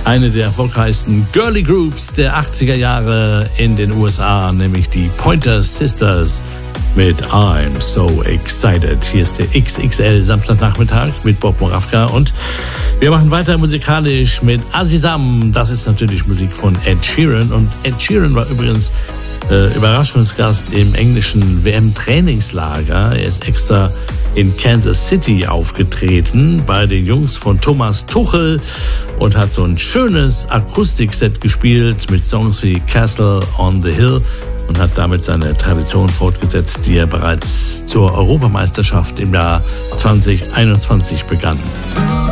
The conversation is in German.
eine der erfolgreichsten Girly Groups der 80er Jahre in den USA, nämlich die Pointer Sisters mit I'm So Excited. Hier ist der XXL Samstagnachmittag mit Bob Moravka und wir machen weiter musikalisch mit Azizam. Das ist natürlich Musik von Ed Sheeran und Ed Sheeran war übrigens Überraschungsgast im englischen WM-Trainingslager. Er ist extra in Kansas City aufgetreten bei den Jungs von Thomas Tuchel und hat so ein schönes Akustikset gespielt mit Songs wie Castle on the Hill und hat damit seine Tradition fortgesetzt, die er bereits zur Europameisterschaft im Jahr 2021 begann.